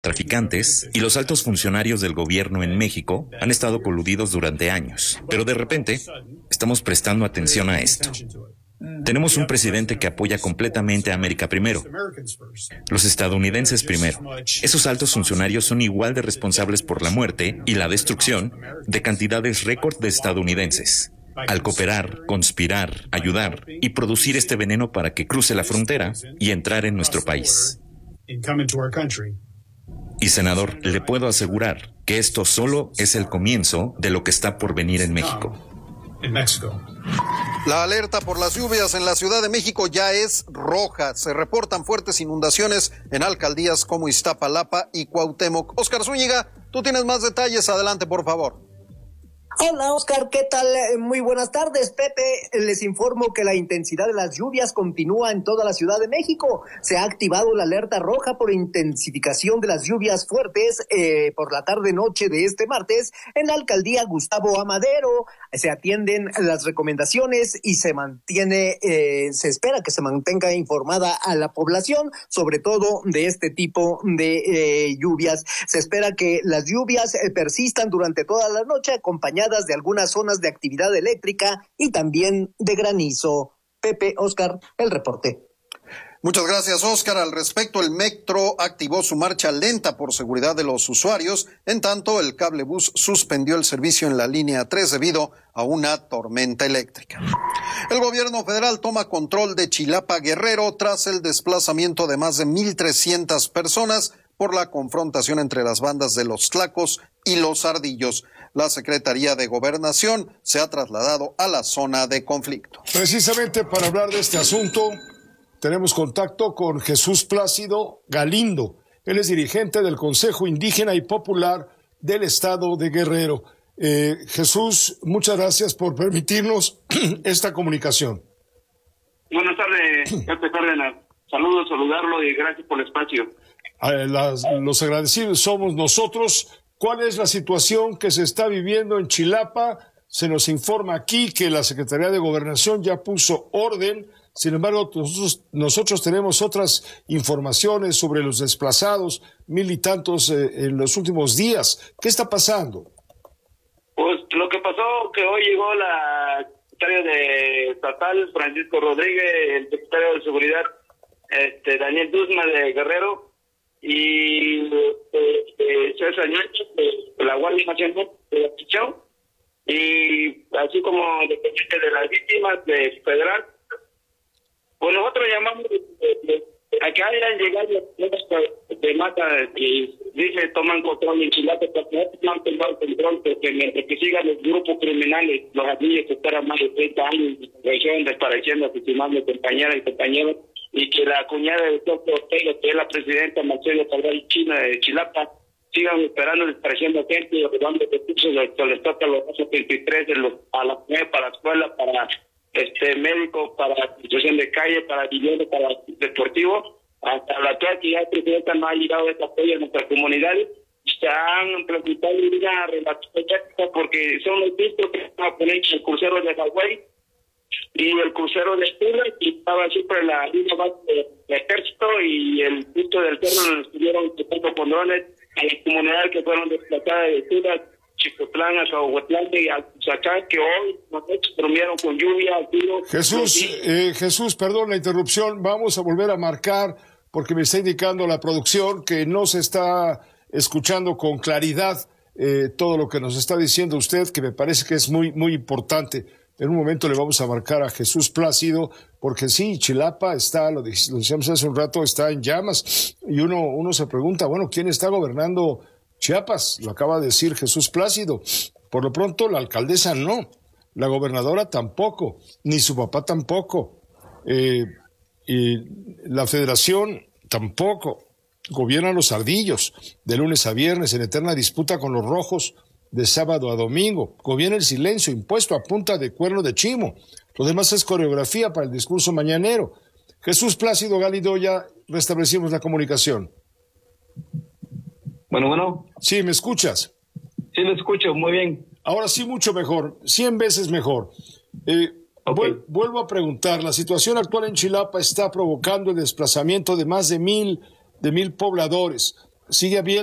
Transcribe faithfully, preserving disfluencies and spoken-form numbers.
Traficantes y los altos funcionarios del gobierno en México han estado coludidos durante años, pero de repente estamos prestando atención a esto. Tenemos un presidente que apoya completamente a América primero, los estadounidenses primero. Esos altos funcionarios son igual de responsables por la muerte y la destrucción de cantidades récord de estadounidenses, al cooperar, conspirar, ayudar y producir este veneno para que cruce la frontera y entrar en nuestro país. Y senador, le puedo asegurar que esto solo es el comienzo de lo que está por venir en México. La alerta por las lluvias en la Ciudad de México ya es roja. Se reportan fuertes inundaciones en alcaldías como Iztapalapa y Cuauhtémoc. Oscar Zúñiga, tú tienes más detalles. Adelante, por favor. Hola, Oscar, ¿qué tal? Muy buenas tardes, Pepe. Les informo que la intensidad de las lluvias continúa en toda la Ciudad de México. Se ha activado la alerta roja por intensificación de las lluvias fuertes eh, por la tarde-noche de este martes en la alcaldía Gustavo Amadero. Se atienden las recomendaciones y se mantiene, eh, se espera que se mantenga informada a la población, sobre todo de este tipo de eh, lluvias. Se espera que las lluvias eh, persistan durante toda la noche, acompañadas de algunas zonas de actividad eléctrica y también de granizo. Pepe, Oscar, el reporte. Muchas gracias, Oscar. Al respecto, el metro activó su marcha lenta por seguridad de los usuarios. En tanto, el cablebús suspendió el servicio en la línea tres debido a una tormenta eléctrica. El gobierno federal toma control de Chilapa, Guerrero, tras el desplazamiento de más de mil trescientas personas por la confrontación entre las bandas de los Tlacos y los Ardillos. La Secretaría de Gobernación se ha trasladado a la zona de conflicto. Precisamente para hablar de este asunto, tenemos contacto con Jesús Plácido Galindo. Él es dirigente del Consejo Indígena y Popular del Estado de Guerrero. Eh, Jesús, muchas gracias por permitirnos esta comunicación. Buenas tardes, Pepe Cárdenas. Saludos, saludarlo y gracias por el espacio. Eh, las, los agradecidos somos nosotros. ¿Cuál es la situación que se está viviendo en Chilapa? Se nos informa aquí que la Secretaría de Gobernación ya puso orden. Sin embargo, nosotros, nosotros tenemos otras informaciones sobre los desplazados, mil y tantos eh, en los últimos días. ¿Qué está pasando? Pues lo que pasó que hoy llegó la secretaria de Estatal, Francisco Rodríguez, el secretario de Seguridad, este Daniel Duzma de Guerrero, y eh, eh, César Ñacho de la Guardia Nacional de Pichao, y así como dependiente de las víctimas de Federal. Pues nosotros llamamos de, de, de, a que hayan llegado los de mata que dice toman control en Chilapa, porque no han tomado control, porque mientras que sigan los grupos criminales, los ardillos que esperan más de treinta años en la región, desapareciendo, asesinando compañeras y compañeros, y que la cuñada del doctor Ortega, que es la presidenta Marcelo Cabral China de Chilapa, sigan esperando, desapareciendo gente y robando recursos, les toca los setenta y tres de los, a la para la escuela, para este médico, para la situación de calle, para vivienda, para deportivo. Hasta la actual que ya el presidente no ha llegado este apoyo a nuestras comunidades, se han presentado una relación porque son los vistos que van a poner el crucero de Hawái y el crucero de Tula, y estaba siempre la línea base del ejército, y el visto del cerro nos estuvieron tocando con drones a las comunidades que fueron desplazadas de Tula, Chicotlán, a Cahuatlán y a Zacán, que hoy nos durmieron con lluvia. Tiro, Jesús, eh, Jesús, perdón la interrupción, vamos a volver a marcar porque me está indicando la producción que no se está escuchando con claridad eh, todo lo que nos está diciendo usted, que me parece que es muy, muy importante. En un momento le vamos a marcar a Jesús Plácido, porque sí, Chilapa está, lo, lo decíamos hace un rato, está en llamas, y uno, uno se pregunta, bueno, ¿quién está gobernando Chiapas? Lo acaba de decir Jesús Plácido. Por lo pronto, la alcaldesa no, la gobernadora tampoco, ni su papá tampoco, eh, y la federación tampoco. Gobiernan los ardillos, de lunes a viernes, en eterna disputa con los rojos, de sábado a domingo. Gobierna el silencio impuesto a punta de cuerno de chimo. Lo demás es coreografía para el discurso mañanero. Jesús Plácido Galindo, ya restablecimos la comunicación. Bueno, bueno. Sí, ¿me escuchas? Sí, lo escucho, muy bien. Ahora sí, mucho mejor, cien veces mejor. Eh, okay. vuel- vuelvo a preguntar, la situación actual en Chilapa está provocando el desplazamiento de más de mil, de mil pobladores. sigue habiendo